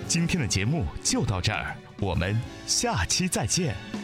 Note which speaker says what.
Speaker 1: 今天的节目就到这儿，我们下期再见。